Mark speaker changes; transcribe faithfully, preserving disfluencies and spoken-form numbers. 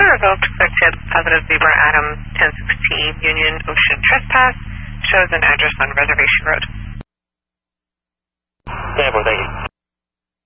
Speaker 1: the revoked clear tip positive Zebra Adam ten sixteen Union Ocean trespass shows an address on Reservation Road.
Speaker 2: ten four, thank you.